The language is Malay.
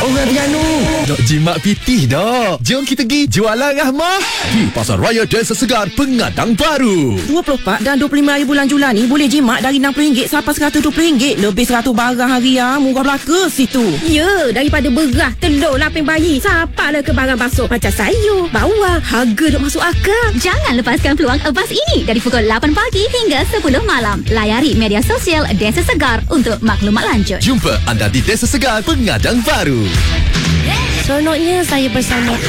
orang Terengganu. Nak jimat pitih dah. Jom kita pergi jualan Rahmah di Pasar Raya Desa Segar, Pengadang Baru. 24 dan 25 hari bulan Julai ni boleh jimat dari RM60 sampai RM120. Lebih 100 barang harian. Murah belaka situ. Ya, daripada beras, telur, laping bayi, sampailah ke barang basuh macam sayur, bawang. Harga duk masuk akal. Jangan lepaskan peluang emas ini dari pukul 8 pagi hingga 10 malam. Layari media sosial Desa Segar untuk maklumat lanjut. Jumpa anda di Desa Segar, Pengadang Baru. Seronoknya saya bersama